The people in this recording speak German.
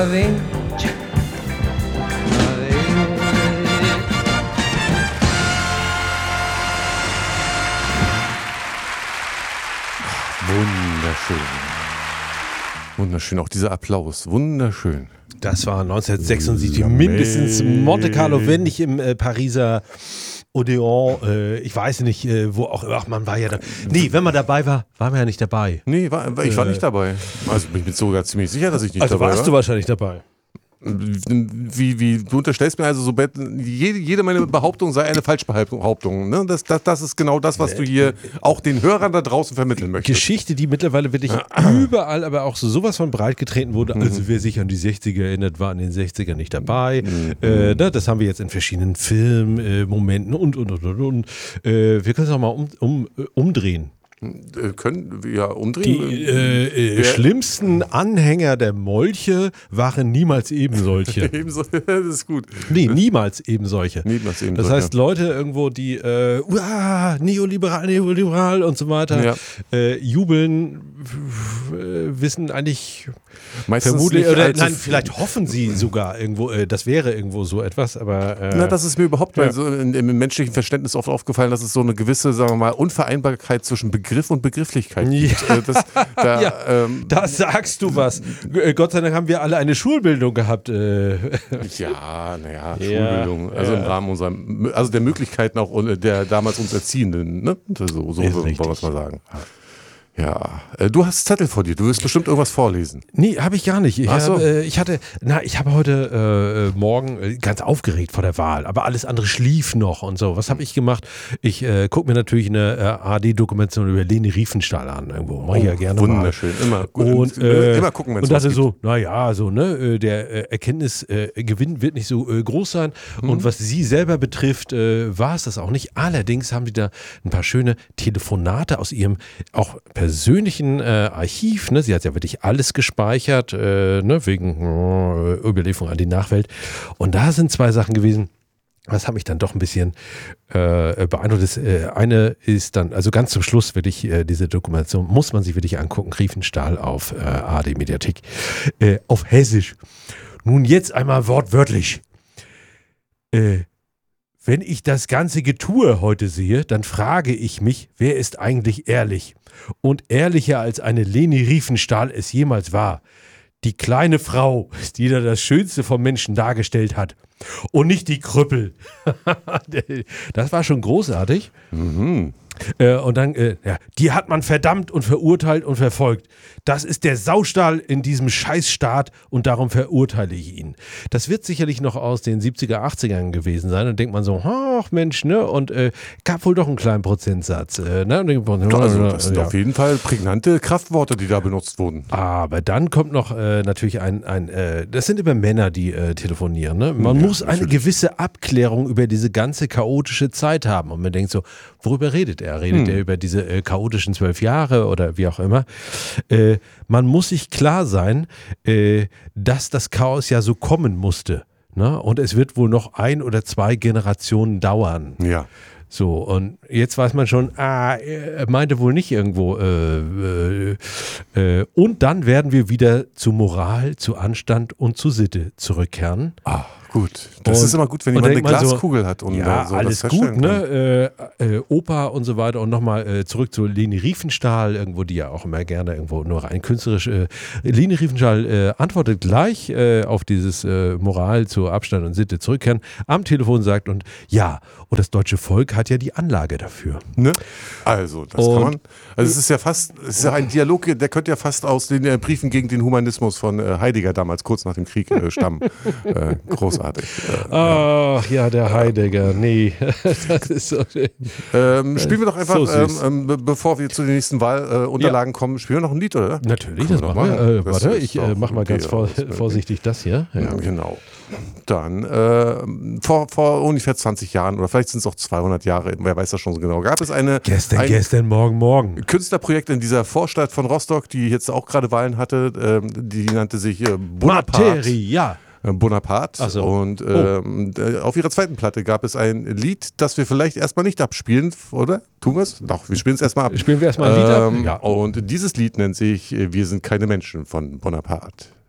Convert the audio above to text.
Wunderschön. Wunderschön, auch dieser Applaus, wunderschön. Das war 1976 mindestens Monte Carlo, wenn nicht im Pariser Odeon, ich weiß nicht, wo auch, ach, man war ja da. Nee, wenn man dabei war, waren wir ja nicht dabei. Nee, ich war nicht dabei. Also ich bin sogar ziemlich sicher, dass ich nicht dabei war. Also warst du wahrscheinlich dabei. Wie du unterstellst mir also so, jede meine Behauptung sei eine Falschbehauptung. Ne? Das ist genau das, was du hier auch den Hörern da draußen vermitteln möchtest. Geschichte, die mittlerweile wirklich überall, aber auch so sowas von breit getreten wurde. Also wer sich an die 60er erinnert, war in den 60ern nicht dabei. Das haben wir jetzt in verschiedenen Filmmomenten und. Wir können es auch mal umdrehen. Können wir ja umdrehen. Die schlimmsten Anhänger der Molche waren niemals eben solche. Das ist gut. Nee, niemals eben solche. Niemals eben das solche. heißt, Leute irgendwo, die neoliberal und so weiter jubeln, wissen eigentlich meistens vermutlich, nicht, oder nein, vielleicht hoffen sie sogar irgendwo, das wäre irgendwo so etwas, aber das ist mir überhaupt so im menschlichen Verständnis oft aufgefallen, dass es so eine gewisse, sagen wir mal, Unvereinbarkeit zwischen Begriff und Begrifflichkeit gibt. Da sagst du was. Gott sei Dank haben wir alle eine Schulbildung gehabt. Schulbildung. Also im Rahmen der Möglichkeiten auch der damals uns Erziehenden. Ne? So wollen wir es mal sagen. Ja, du hast Zettel vor dir. Du wirst bestimmt irgendwas vorlesen. Nee, habe ich gar nicht. Ich so. habe heute Morgen ganz aufgeregt vor der Wahl, aber alles andere schlief noch und so. Was habe ich gemacht? Ich gucke mir natürlich eine ARD-Dokumentation über Leni Riefenstahl an. Irgendwo mache ich ja gerne wunderschön. Mal. Immer gucken, wenn es was gibt. So, der Erkenntnisgewinn wird nicht so groß sein. Und was sie selber betrifft, war es das auch nicht. Allerdings haben die da ein paar schöne Telefonate aus ihrem auch persönlichen Archiv, ne? Sie hat ja wirklich alles gespeichert, wegen Überlieferung an die Nachwelt. Und da sind zwei Sachen gewesen, das hat mich dann doch ein bisschen beeindruckt. Eine ist dann, also ganz zum Schluss wirklich, diese Dokumentation muss man sich wirklich angucken, Riefenstahl auf ARD-Mediathek, auf Hessisch. Nun jetzt einmal wortwörtlich. Wenn ich das ganze Getue heute sehe, dann frage ich mich, wer ist eigentlich ehrlich? Und ehrlicher als eine Leni Riefenstahl es jemals war. Die kleine Frau, die da das Schönste vom Menschen dargestellt hat. Und nicht die Krüppel. Das war schon großartig. Und dann, die hat man verdammt und verurteilt und verfolgt. Das ist der Saustall in diesem Scheißstaat und darum verurteile ich ihn. Das wird sicherlich noch aus den 70er, 80ern gewesen sein. Und denkt man so, ach Mensch, ne? Und gab wohl doch einen kleinen Prozentsatz. Ne? Also das sind auf jeden Fall prägnante Kraftworte, die da benutzt wurden. Aber dann kommt noch natürlich das sind immer Männer, die telefonieren. Ne? Man muss eine gewisse Abklärung über diese ganze chaotische Zeit haben. Und man denkt so, worüber redet er? Redet er über diese chaotischen 12 Jahre oder wie auch immer? Man muss sich klar sein, dass das Chaos ja so kommen musste. Ne? Und es wird wohl noch 1 oder 2 Generationen dauern. Ja. So, und jetzt weiß man schon, er meinte wohl nicht irgendwo. Und dann werden wir wieder zu Moral, zu Anstand und zu Sitte zurückkehren. Gut, das ist immer gut, wenn jemand eine Glaskugel hat. Und ja, so alles gut, ne? Oper und so weiter. Und nochmal zurück zu Leni Riefenstahl, irgendwo, die ja auch immer gerne irgendwo nur rein künstlerisch. Leni Riefenstahl antwortet gleich auf dieses Moral zu Abstand und Sitte zurückkehren am Telefon, sagt und das deutsche Volk hat ja die Anlage dafür. Ne? Also, das kann man. Also, es ist ja ein Dialog, der könnte ja fast aus den Briefen gegen den Humanismus von Heidegger damals, kurz nach dem Krieg, stammen. Großartig. Ach ja, der Heidegger. Nee, das ist so schön. Spielen wir doch einfach, bevor wir zu den nächsten Wahlunterlagen kommen, spielen wir noch ein Lied, oder? Natürlich, das machen wir. Warte, ich mache mal ganz vorsichtig das hier. Ja. Genau. Dann, vor ungefähr 20 Jahren oder vielleicht sind es auch 200 Jahre, wer weiß das schon so genau, gab es ein Gestern, morgen. Künstlerprojekt in dieser Vorstadt von Rostock, die jetzt auch gerade Wahlen hatte, die nannte sich Bonaparte. Bonaparte. So. Und auf ihrer zweiten Platte gab es ein Lied, das wir vielleicht erstmal nicht abspielen, oder? Tun wir es? Doch, wir spielen es erstmal ab. Spielen wir erstmal ein Lied ab? Ja. Und dieses Lied nennt sich Wir sind keine Menschen von Bonaparte.